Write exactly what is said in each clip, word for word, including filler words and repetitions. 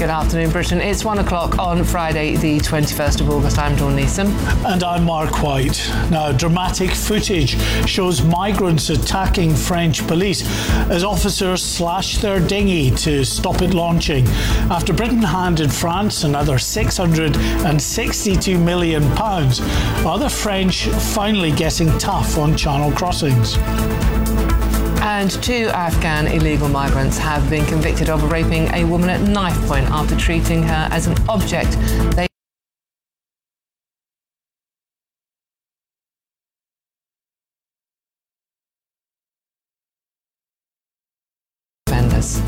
Good afternoon, Britain. It's one o'clock on Friday, the twenty-first of August. I'm Dawn Neeson. And I'm Mark White. Now, dramatic footage shows migrants attacking French police as officers slash their dinghy to stop it launching after Britain handed France another six hundred sixty-two million pounds. Are the French finally getting tough on channel crossings? And two Afghan illegal migrants have been convicted of raping a woman at knife point after treating her as an object. They offenders.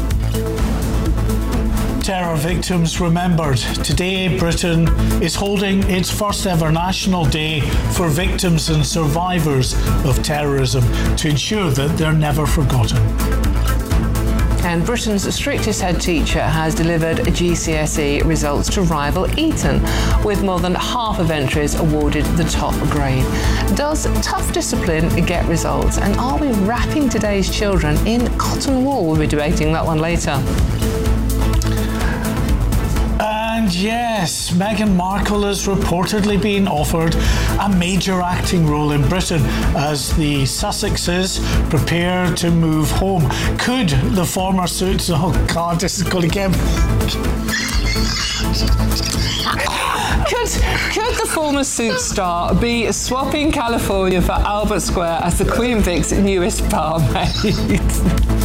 Terror victims remembered. Today, Britain is holding its first ever National Day for victims and survivors of terrorism to ensure that they're never forgotten. And Britain's strictest head teacher has delivered G C S E results to rival Eton, with more than half of entries awarded the top grade. Does tough discipline get results? And are we wrapping today's children in cotton wool? We'll be debating that one later. And yes, Meghan Markle has reportedly been offered a major acting role in Britain as the Sussexes prepare to move home. Could the former Suits... Oh God, this is going to get... Could, could the former Suits star be swapping California for Albert Square as the Queen Vic's newest barmaid?